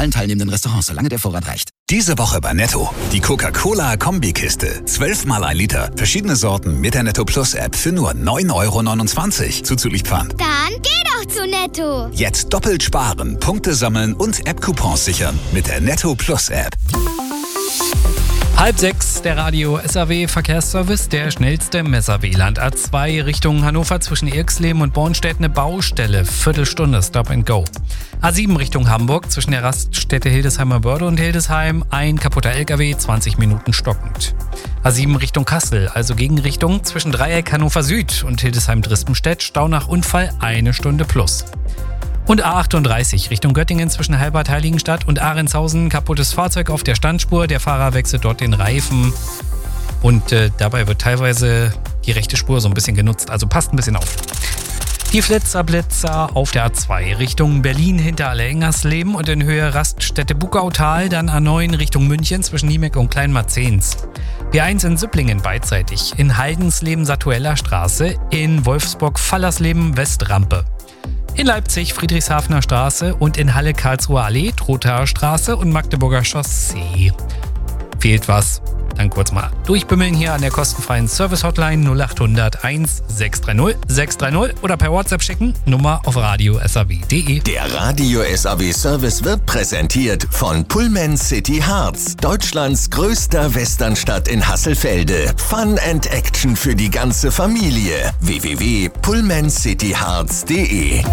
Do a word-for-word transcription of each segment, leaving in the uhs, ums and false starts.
allen teilnehmenden Restaurants, solange der Vorrat reicht. Diese Woche bei Netto. Die Coca-Cola-Kombikiste. zwölf mal ein Liter. Verschiedene Sorten mit der Netto Plus App für nur neun Euro neunundzwanzig. Zuzüglich Pfand. Dann geh doch zu Netto. Jetzt doppelt sparen, Punkte sammeln und App-Coupons sichern mit der Netto Plus App. Halb sechs, der Radio S A W Verkehrsservice, der schnellste M S A W-Land. A zwei Richtung Hannover zwischen Irxleben und Bornstedt eine Baustelle. Viertelstunde Stop and Go. A sieben Richtung Hamburg zwischen der Raststätte Hildesheimer Börde und Hildesheim. Ein kaputter L K W, zwanzig Minuten stockend. A sieben Richtung Kassel, also Gegenrichtung zwischen Dreieck Hannover Süd und Hildesheim-Dristenstedt. Stau nach Unfall eine Stunde plus. Und A achtunddreißig Richtung Göttingen zwischen Halbert-Heiligenstadt und Ahrentshausen. Kaputtes Fahrzeug auf der Standspur. Der Fahrer wechselt dort den Reifen. Und äh, dabei wird teilweise die rechte Spur so ein bisschen genutzt. Also passt ein bisschen auf. Die Flitzerblitzer auf der A zwei Richtung Berlin hinter Allerhengersleben und in Höhe Raststätte Bugautal. Dann A neun Richtung München zwischen Niemek und Kleinmarzens. B eins in Süpplingen beidseitig. In Haldensleben Satueller Straße. In Wolfsburg Fallersleben Westrampe. In Leipzig Friedrichshafener Straße und in Halle Karlsruher Allee, Trothaer Straße und Magdeburger Chaussee. Fehlt was? Dann kurz mal durchbimmeln hier an der kostenfreien Service-Hotline null acht hundert eins sechs drei null sechs drei null oder per WhatsApp schicken, Nummer auf radio s a w punkt d e. Der Radio S A W Service wird präsentiert von Pullman City Harz, Deutschlands größter Westernstadt in Hasselfelde. Fun and Action für die ganze Familie. w w w punkt pullman city harz punkt d e.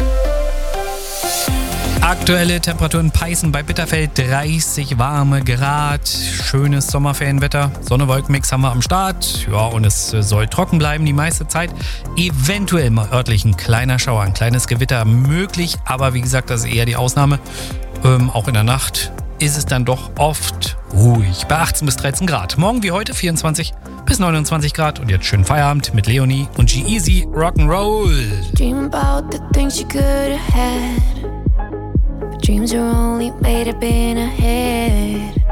Aktuelle Temperatur in Peißen bei Bitterfeld, dreißig warme Grad, schönes Sommerferienwetter, Sonne-Wolkenmix haben wir am Start, ja, und es soll trocken bleiben die meiste Zeit, eventuell mal örtlich ein kleiner Schauer, ein kleines Gewitter möglich, aber wie gesagt, das ist eher die Ausnahme, ähm, auch in der Nacht ist es dann doch oft ruhig, bei achtzehn bis dreizehn Grad, morgen wie heute vierundzwanzig bis neunundzwanzig Grad und jetzt schönen Feierabend mit Leonie und G-Eazy Rock'n'Roll. Dream about the things you could have had. Dreams are only made up in a head.